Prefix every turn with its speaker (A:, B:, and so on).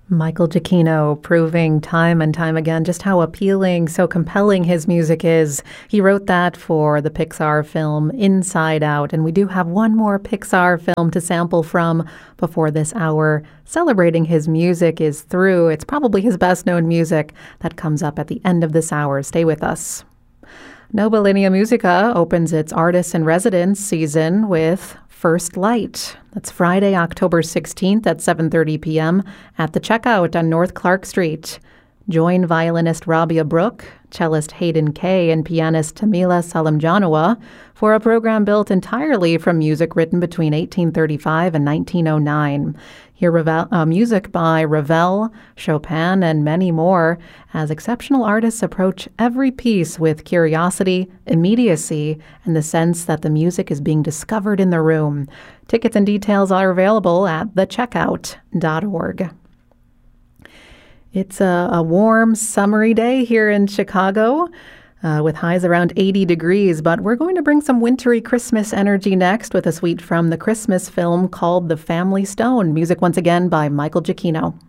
A: Michael Giacchino proving time and time again just how appealing, so compelling his music is. He wrote that for the Pixar film Inside Out, and we do have one more Pixar film to sample from before this hour. Celebrating his music is through. It's probably his best-known music that comes up at the end of this hour. Stay with us. Nova Linea Musica opens its Artists in Residence season with First Light. That's Friday, October 16th at 7:30 p.m. at the Checkout on North Clark Street. Join violinist Rabia Brooke, cellist Hayden Kay, and pianist Tamila Salamjanua for a program built entirely from music written between 1835 and 1909. Hear music by Ravel, Chopin, and many more as exceptional artists approach every piece with curiosity, immediacy, and the sense that the music is being discovered in the room. Tickets and details are available at thecheckout.org. It's a warm, summery day here in Chicago with highs around 80 degrees, but we're going to bring some wintry Christmas energy next with a suite from the Christmas film called The Family Stone. Music once again by Michael Giacchino.